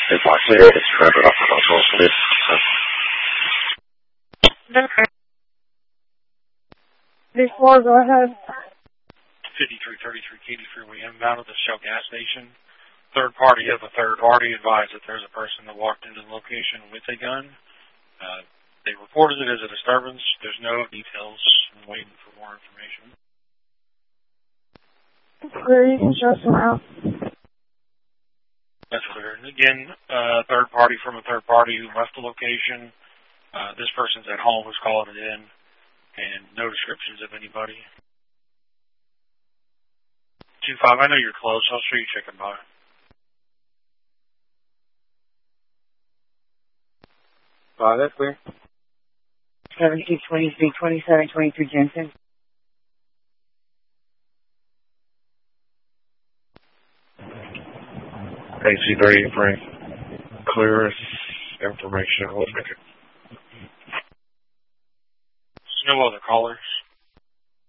It's like it's Trevor off the control please. Before, go ahead. 5333 Katy Freeway inbound of the Shell gas station. Third party of a third party advised that there's a person that walked into the location with a gun. They reported it as a disturbance. There's no details. I'm waiting for more information. Clear, you can show some out. That's clear. And again, third party from a third party who left the location. This person's at home who's calling it in. And no descriptions of anybody. 2-5, I know you're close. I'll show you checking by. That's clear. 7223, 2723 Jensen. AC30 Frank. Clearest information. No other callers.